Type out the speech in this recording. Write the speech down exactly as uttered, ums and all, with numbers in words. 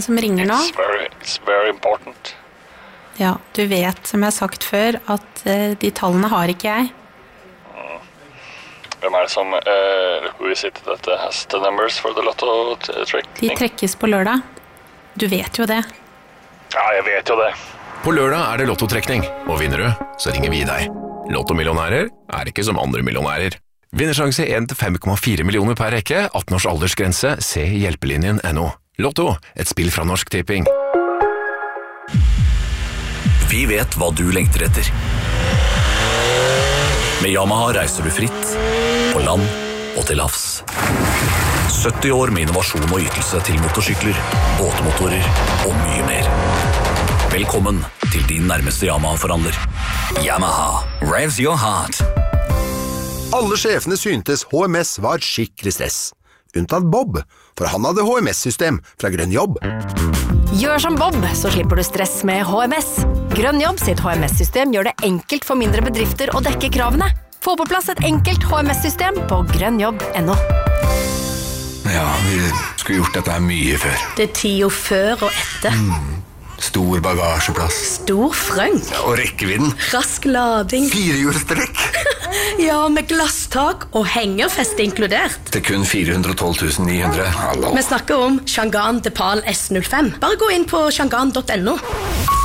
som ringer nå. It's very, it's very important. Ja, du vet, som jeg har sagt før, at uh, de tallene har ikke jeg. Mm. Hvem er det som, uh, who is it that has the numbers for the lotto trekning? De trekkes på lørdag. Du vet jo det. Ja, jeg vet jo det. På lørdag er det lottotrekning, og vinner du, så ringer vi deg. Lottomillionærer er ikke som andre millionærer. Vinnersjanse en til fem komma fire millioner per rekke, atten års aldersgrense, se hjelpelinjen punktum no. Lotto, et spill fra Norsk Tipping. Vi vet hva du lengter etter. Med Yamaha reiser du fritt, på land og til havs. sytti år med innovasjon og ytelse til motorsykler, båtmotorer og mye mer. Velkommen til din nærmeste Yamaha-forhandler. Yamaha, revs your heart. Alle sjefene syntes H M S var skikkelig stress. Unntatt Bob, for han hadde H M S-system fra Grønn Jobb. Gjør som Bob, så slipper du stress med H M S. Grønn Jobb sitt H M S-system gjør det enkelt for mindre bedrifter å dekke kravene. Få på plass et enkelt H M S-system på grønnjobb punktum no. Ja, vi skulle gjort dette mye før. Det er tida før og etter. Mm. Stor bagasjeplass. Stor frøng. Ja, og rekkevidden. Rask lading. Firehjulstrekk. Ja, med glasstak og hengerfeste inkludert. Til kun fire hundre og tolv tusen ni hundre. Hallo. Vi snakker om Changan Depal S null fem. Bare gå inn på changan punktum no.